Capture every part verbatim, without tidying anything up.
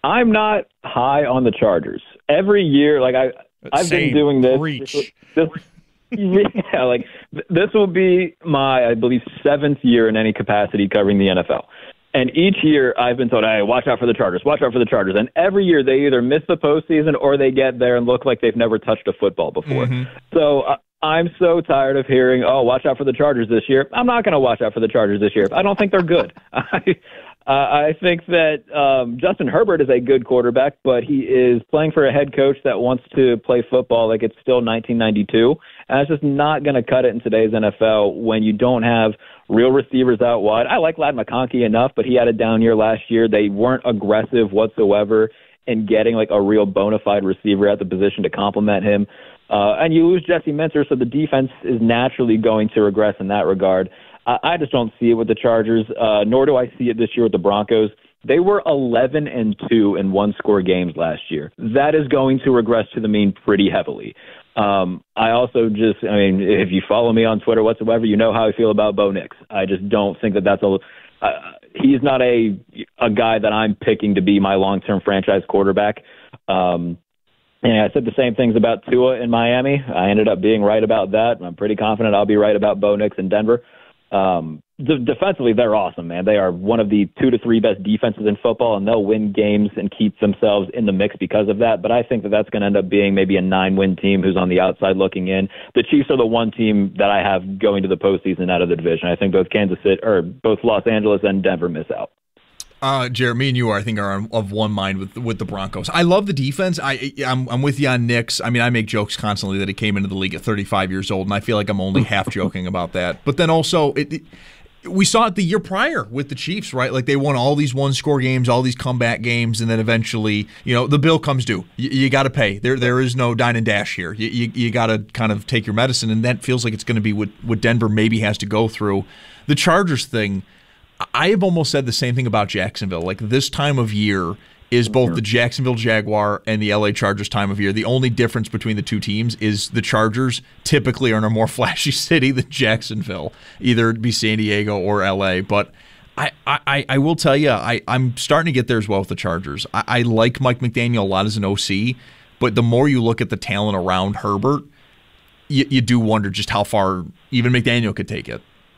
I'm not high on the Chargers. Every year, like I, I've Same. been doing this. Reach. this yeah, like th- this will be my, I believe, seventh year in any capacity covering the N F L. And each year I've been told, hey, watch out for the Chargers, watch out for the Chargers. And every year they either miss the postseason or they get there and look like they've never touched a football before. Mm-hmm. So uh, I'm so tired of hearing, oh, watch out for the Chargers this year. I'm not going to watch out for the Chargers this year. I don't think they're good. I, uh, I think that um, Justin Herbert is a good quarterback, but he is playing for a head coach that wants to play football like it's still nineteen ninety-two. And it's just not going to cut it in today's N F L when you don't have real receivers out wide. I like Ladd McConkey enough, but he had a down year last year. They weren't aggressive whatsoever in getting like a real bona fide receiver at the position to complement him. Uh, and you lose Jesse Minter, so the defense is naturally going to regress in that regard. I, I just don't see it with the Chargers, uh, nor do I see it this year with the Broncos. They were eleven and two in one-score games last year. That is going to regress to the mean pretty heavily. Um, I also just, I mean, if you follow me on Twitter whatsoever, you know how I feel about Bo Nix. I just don't think that that's a, uh, he's not a, a guy that I'm picking to be my long-term franchise quarterback. Um, and I said the same things about Tua in Miami. I ended up being right about that. I'm pretty confident I'll be right about Bo Nix in Denver. Um, d- defensively, they're awesome, man. They are one of the two to three best defenses in football, and they'll win games and keep themselves in the mix because of that. But I think that that's going to end up being maybe a nine-win team who's on the outside looking in. The Chiefs are the one team that I have going to the postseason out of the division. I think both Kansas City or both Los Angeles and Denver miss out. Uh, Jared, me and you are, I think, are on, of one mind with with the Broncos. I love the defense. I, I'm, I'm with you on Nix. I mean, I make jokes constantly that he came into the league at thirty-five years old, and I feel like I'm only half joking about that. But then also, it, it, we saw it the year prior with the Chiefs, right? Like they won all these one-score games, all these comeback games, and then eventually, you know, the bill comes due. You, you got to pay. There, there is no dine and dash here. You, you, you got to kind of take your medicine, and that feels like it's going to be what, what Denver maybe has to go through. The Chargers thing, I have almost said the same thing about Jacksonville. Like this time of year is both the Jacksonville Jaguar and the L A Chargers time of year. The only difference between the two teams is the Chargers typically are in a more flashy city than Jacksonville, either it be San Diego or L A. But I, I, I will tell you, I, I'm starting to get there as well with the Chargers. I, I like Mike McDaniel a lot as an O C, but the more you look at the talent around Herbert, you, you do wonder just how far even McDaniel could take it.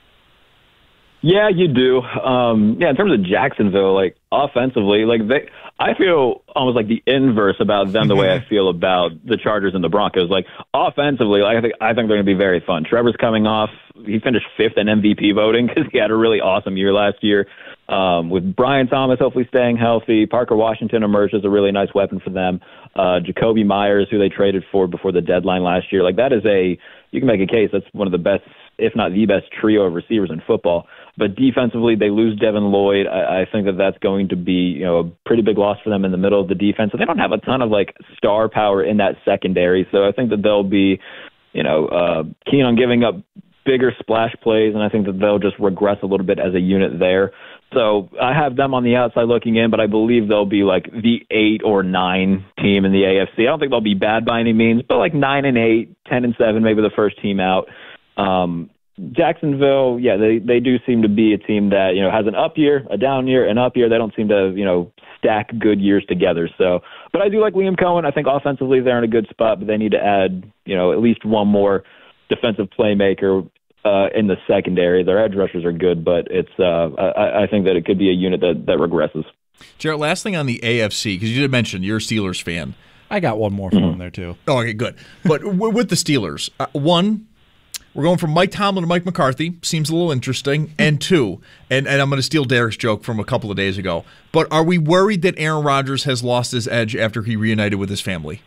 Yeah, you do. Um, yeah, in terms of Jacksonville, like offensively, like they, I feel almost like the inverse about them the way I feel about the Chargers and the Broncos. Like offensively, like I think I think they're going to be very fun. Trevor's coming off; he finished fifth in M V P voting because he had a really awesome year last year. Um, with Brian Thomas hopefully staying healthy, Parker Washington emerged as a really nice weapon for them. Uh, Jacoby Myers, who they traded for before the deadline last year, like that is a you can make a case that's one of the best, if not the best, trio of receivers in football. But defensively, they lose Devin Lloyd. I, I think that that's going to be, you know, a pretty big loss for them in the middle of the defense. So they don't have a ton of like star power in that secondary. So I think that they'll be, you know, uh, keen on giving up bigger splash plays, and I think that they'll just regress a little bit as a unit there. So I have them on the outside looking in, but I believe they'll be like the eight or nine team in the A F C. I don't think they'll be bad by any means, but like nine and eight, ten and seven, maybe the first team out. Um, Jacksonville, yeah, they, they do seem to be a team that, you know, has an up year, a down year, an up year. They don't seem to, you know, stack good years together. So, but I do like Liam Cohen. I think offensively they're in a good spot, but they need to add, you know, at least one more defensive playmaker uh, in the secondary. Their edge rushers are good, but it's uh, I, I think that it could be a unit that, that regresses. Jared, last thing on the A F C, because you did mention you're a Steelers fan. I got one more for mm-hmm. him there, too. Oh, okay, good. But with the Steelers, uh, one, we're going from Mike Tomlin to Mike McCarthy. Seems a little interesting. And two, and, and I'm going to steal Derek's joke from a couple of days ago, but are we worried that Aaron Rodgers has lost his edge after he reunited with his family?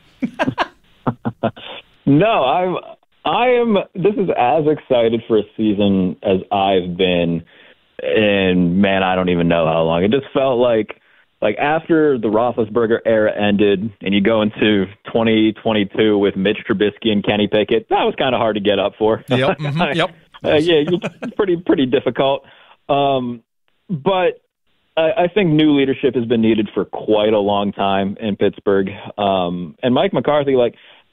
No, I'm, I am, this is as excited for a season as I've been in, man, I don't even know how long. It just felt like, Like after the Roethlisberger era ended and you go into twenty twenty-two with Mitch Trubisky and Kenny Pickett, that was kind of hard to get up for. Yep. Mm-hmm. Yep. uh, yeah, it's pretty, pretty difficult. Um, but I, I think new leadership has been needed for quite a long time in Pittsburgh. Um, and Mike McCarthy, like,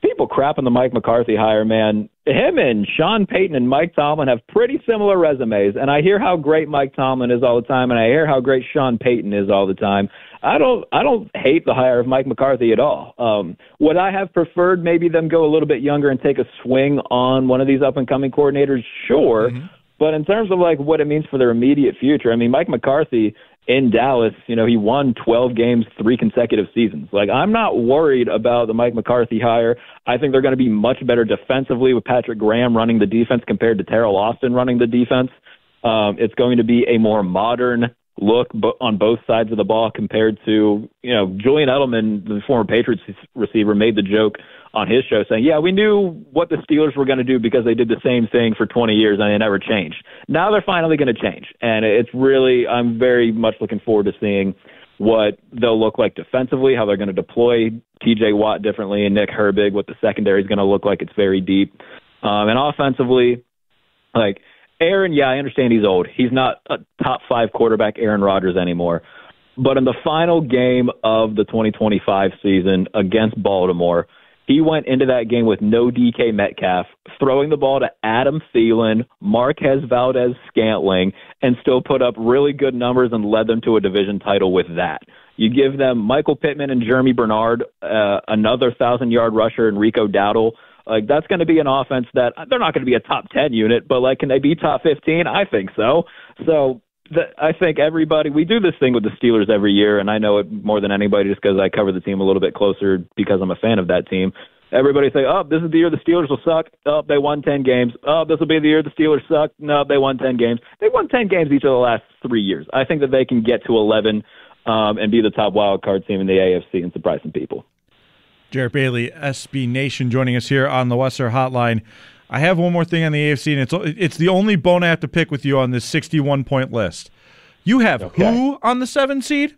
people crap on the Mike McCarthy hire, man. Him and Sean Payton and Mike Tomlin have pretty similar resumes, and I hear how great Mike Tomlin is all the time, and I hear how great Sean Payton is all the time. I don't I don't hate the hire of Mike McCarthy at all. Um, would I have preferred maybe them go a little bit younger and take a swing on one of these up-and-coming coordinators? Sure. Mm-hmm. But in terms of like what it means for their immediate future, I mean, Mike McCarthy in Dallas, you know, he won twelve games, three consecutive seasons. Like, I'm not worried about the Mike McCarthy hire. I think they're going to be much better defensively with Patrick Graham running the defense compared to Terrell Austin running the defense. Um, it's going to be a more modern look on both sides of the ball compared to, you know, Julian Edelman, the former Patriots receiver, made the joke on his show saying, yeah, we knew what the Steelers were going to do because they did the same thing for twenty years and they never changed. Now they're finally going to change. And it's really, I'm very much looking forward to seeing what they'll look like defensively, how they're going to deploy T J Watt differently and Nick Herbig, what the secondary is going to look like. It's very deep. Um, and offensively, like, Aaron, yeah, I understand he's old. He's not a top five quarterback Aaron Rodgers anymore. But in the final game of the twenty twenty-five season against Baltimore, he went into that game with no D K Metcalf, throwing the ball to Adam Thielen, Marquez Valdez-Scantling, and still put up really good numbers and led them to a division title with that. You give them Michael Pittman and Jeremy Bernard, uh, another thousand-yard rusher, and Rico Dowdle. Like, that's going to be an offense that they're not going to be a top ten unit, but, like, can they be top fifteen? I think so. So the, I think everybody, we do this thing with the Steelers every year, and I know it more than anybody just because I cover the team a little bit closer because I'm a fan of that team. Everybody say, oh, this is the year the Steelers will suck. Oh, they won ten games. Oh, this will be the year the Steelers suck. No, they won ten games. They won ten games each of the last three years. I think that they can get to eleven um, and be the top wild card team in the A F C and surprise some people. Jarrett Bailey, S B Nation, joining us here on the Western Hotline. I have one more thing on the A F C, and it's it's the only bone I have to pick with you on this sixty-one point list. You have okay. Who on the seven seed?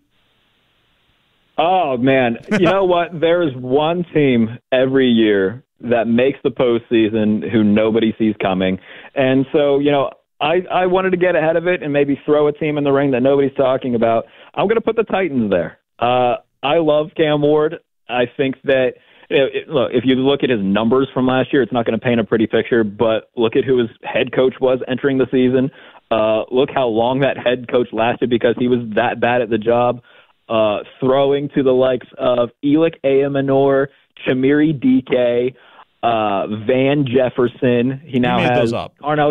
Oh, man. You know what? There is one team every year that makes the postseason who nobody sees coming. And so, you know, I, I wanted to get ahead of it and maybe throw a team in the ring that nobody's talking about. I'm going to put the Titans there. Uh, I love Cam Ward. I think that, it, look, if you look at his numbers from last year, it's not going to paint a pretty picture, but look at who his head coach was entering the season. Uh, look how long that head coach lasted because he was that bad at the job. Uh, throwing to the likes of Elic Ayamanor, Chamiri D K, uh, Van Jefferson. He now he made has those up. Arnold.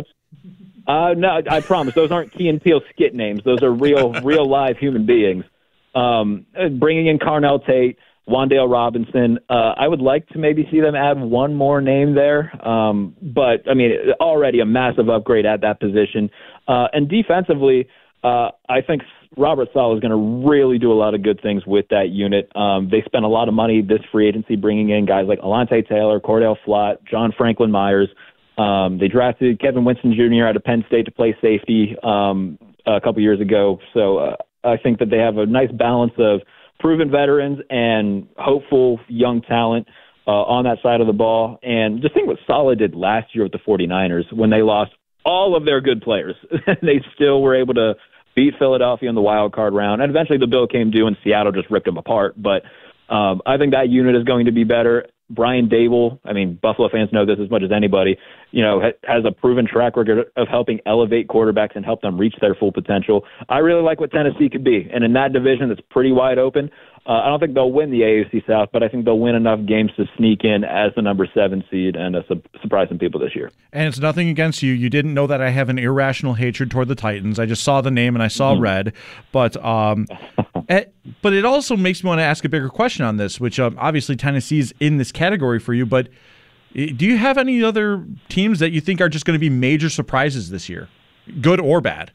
Uh, no, I promise. Those aren't Key and Peele skit names. Those are real, real live human beings. Um, bringing in Carnell Tate, Wan'Dale Robinson. Uh, I would like to maybe see them add one more name there. Um, but, I mean, already a massive upgrade at that position. Uh, and defensively, uh, I think Robert Saleh is going to really do a lot of good things with that unit. Um, they spent a lot of money this free agency bringing in guys like Alontae Taylor, Cordell Flott, John Franklin Myers. Um, they drafted Kevin Winston Junior out of Penn State to play safety um, a couple years ago. So uh, I think that they have a nice balance of proven veterans and hopeful young talent uh, on that side of the ball. And just think what Saleh did last year with the 49ers when they lost all of their good players. They still were able to beat Philadelphia in the wild card round. And eventually the bill came due and Seattle just ripped them apart. But um, I think that unit is going to be better. Brian Dable, I mean, Buffalo fans know this as much as anybody, you know, ha- has a proven track record of helping elevate quarterbacks and help them reach their full potential. I really like what Tennessee could be. And in that division that's pretty wide open, uh, I don't think they'll win the A F C South, but I think they'll win enough games to sneak in as the number seven seed and uh, su- surprise some people this year. And it's nothing against you. You didn't know that I have an irrational hatred toward the Titans. I just saw the name and I saw mm-hmm. red. But um, it, but it also makes me want to ask a bigger question on this, which um, obviously Tennessee's in this category for you. But do you have any other teams that you think are just going to be major surprises this year, good or bad?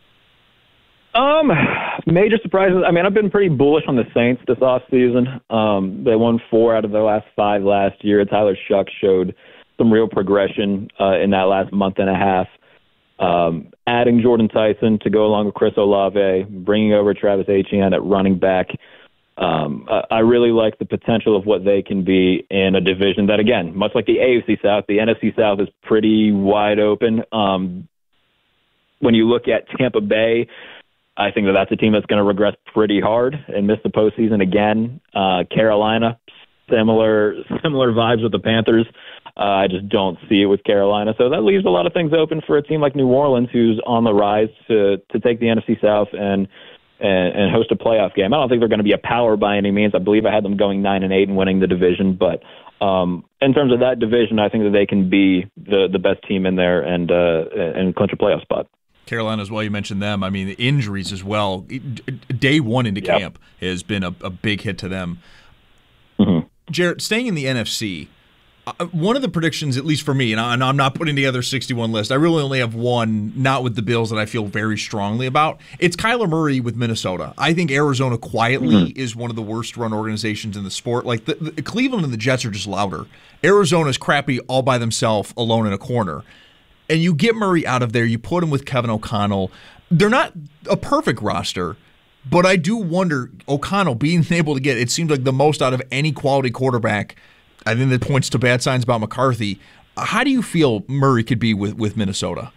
Um, major surprises. I mean, I've been pretty bullish on the Saints this offseason. Um, they won four out of their last five last year. Tyler Shuck showed some real progression uh, in that last month and a half. Um, adding Jordan Tyson to go along with Chris Olave, bringing over Travis Etienne at running back. Um, I really like the potential of what they can be in a division that, again, much like the A F C South, the N F C South is pretty wide open. Um, when you look at Tampa Bay, I think that that's a team that's going to regress pretty hard and miss the postseason again. Uh, Carolina, similar similar vibes with the Panthers. Uh, I just don't see it with Carolina. So that leaves a lot of things open for a team like New Orleans, who's on the rise to to take the N F C South and and, and host a playoff game. I don't think they're going to be a power by any means. I believe I had them going nine and eight and winning the division, but um, in terms of that division, I think that they can be the the best team in there and uh, and clinch a playoff spot. Carolina as well, you mentioned them. I mean, the injuries as well. Day one into yep. camp has been a, a big hit to them. Mm-hmm. Jarrett, staying in the N F C, uh, one of the predictions, at least for me, and, I, and I'm not putting together a sixty-one list, I really only have one, not with the Bills, that I feel very strongly about. It's Kyler Murray with Minnesota. I think Arizona quietly mm-hmm. is one of the worst run organizations in the sport. Like the, the Cleveland and the Jets are just louder. Arizona's crappy all by themselves, alone in a corner. And you get Murray out of there, you put him with Kevin O'Connell. They're not a perfect roster, but I do wonder, O'Connell being able to get, it seems like the most out of any quality quarterback. I think that points to bad signs about McCarthy. How do you feel Murray could be with, with Minnesota?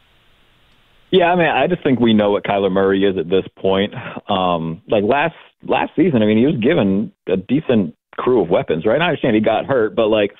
Yeah, I mean, I just think we know what Kyler Murray is at this point. Um, like last last season, I mean, he was given a decent crew of weapons, right? I understand he got hurt, but like,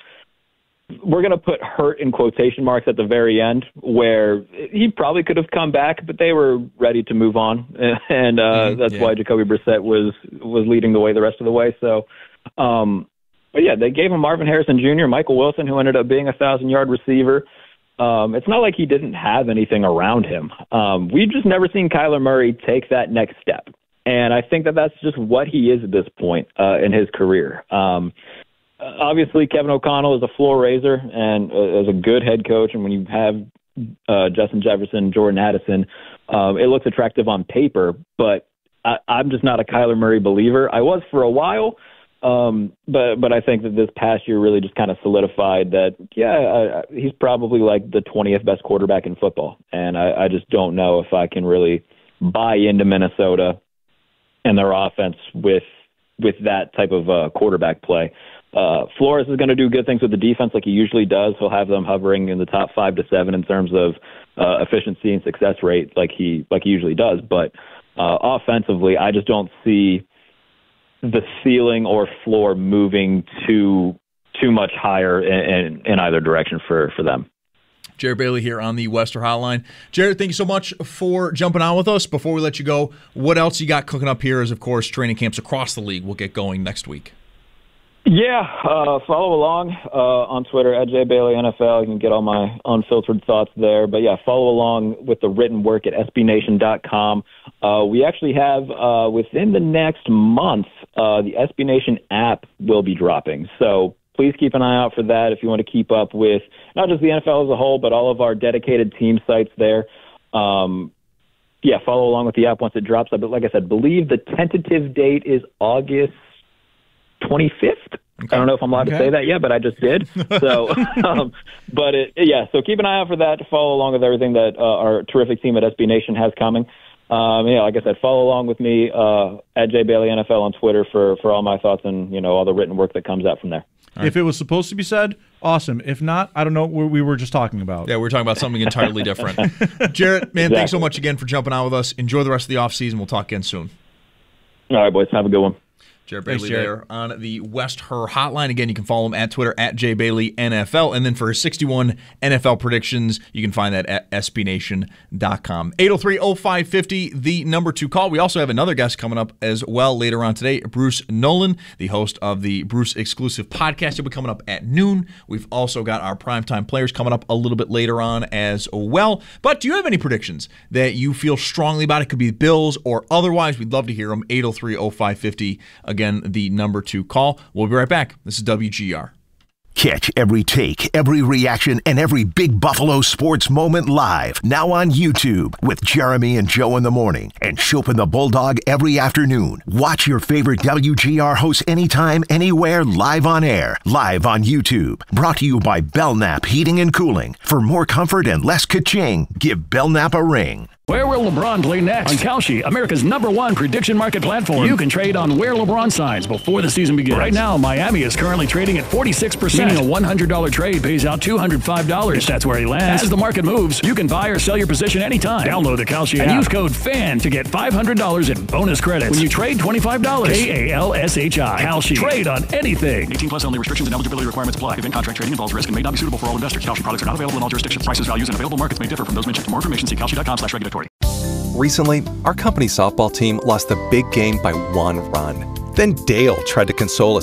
we're going to put hurt in quotation marks at the very end, where he probably could have come back, but they were ready to move on. And uh, mm-hmm, that's yeah. why Jacoby Brissett was, was leading the way the rest of the way. So, um, but yeah, they gave him Marvin Harrison Junior, Michael Wilson, who ended up being a thousand-yard receiver. Um, it's not like he didn't have anything around him. Um, we've just never seen Kyler Murray take that next step. And I think that that's just what he is at this point uh, in his career. Um Obviously, Kevin O'Connell is a floor raiser and uh, is a good head coach. And when you have uh, Justin Jefferson, Jordan Addison, um, it looks attractive on paper. But I, I'm just not a Kyler Murray believer. I was for a while, um, but but I think that this past year really just kind of solidified that, yeah, I, he's probably like the twentieth best quarterback in football. And I, I just don't know if I can really buy into Minnesota and their offense with with that type of uh, quarterback play. Uh, Flores is going to do good things with the defense like he usually does. He'll have them hovering in the top five to seven in terms of uh, efficiency and success rate like he like he usually does. But uh, offensively, I just don't see the ceiling or floor moving too too much higher in, in, in either direction for, for them. Jarrett Bailey here on the Wester Hotline. Jarrett, thank you so much for jumping on with us. Before we let you go, what else you got cooking up here is, of course, training camps across the league will get going next week. Yeah, uh, follow along uh, on Twitter at J Bailey N F L. You can get all my unfiltered thoughts there. But yeah, follow along with the written work at S B Nation dot com. Uh, we actually have uh, within the next month, uh, the S B Nation app will be dropping. So please keep an eye out for that if you want to keep up with not just the N F L as a whole, but all of our dedicated team sites there. Um, yeah, follow along with the app once it drops. But like I said, believe the tentative date is August twenty-fifth. Okay. I don't know if I'm allowed okay. to say that yet, but I just did. So, um, but it, yeah, so keep an eye out for that to follow along with everything that uh, our terrific team at S B Nation has coming. Um, yeah, like I said, follow along with me uh, at J Bailey N F L on Twitter for, for all my thoughts and, you know, all the written work that comes out from there. Right. If it was supposed to be said, awesome. If not, I don't know what we were just talking about. Yeah, we we're talking about something entirely different. Jarrett, man, exactly. Thanks so much again for jumping on with us. Enjoy the rest of the offseason. We'll talk again soon. All right, boys. Have a good one. Jarrett Bailey there on the West Her Hotline. Again, you can follow him at Twitter at J Bailey N F L. And then for his sixty-one N F L predictions, you can find that at S B Nation dot com. eight oh three oh five fifty, the number two call. We also have another guest coming up as well later on today, Bruce Nolan, the host of the Bruce Exclusive Podcast. He'll be coming up at noon. We've also got our primetime players coming up a little bit later on as well. But do you have any predictions that you feel strongly about? It could be Bills or otherwise. We'd love to hear them. eight oh three oh five fifty. Again, the number two call. We'll be right back. This is W G R. Catch every take, every reaction, and every big Buffalo sports moment live. Now on YouTube with Jeremy and Joe in the morning and Shope and the Bulldog every afternoon. Watch your favorite W G R hosts anytime, anywhere, live on air. Live on YouTube. Brought to you by Belknap Heating and Cooling. For more comfort and less ka-ching, give Belknap a ring. Where will LeBron play next? On Kalshi, America's number one prediction market platform. You can trade on where LeBron signs before the season begins. Right now, Miami is currently trading at forty-six percent, meaning a one hundred dollars trade pays out two hundred five dollars. If that's where he lands. As the market moves, you can buy or sell your position anytime. Download the Kalshi app and use code FAN to get five hundred dollars in bonus credits when you trade twenty-five dollars. K A L S H I. Kalshi. Trade on anything. eighteen plus only. Restrictions and eligibility requirements apply. Event contract trading involves risk and may not be suitable for all investors. Kalshi products are not available in all jurisdictions. Prices, values, and available markets may differ from those mentioned. For more information, see kalshi dot com slash regulatory. Recently, our company softball team lost the big game by one run. Then Dale tried to console a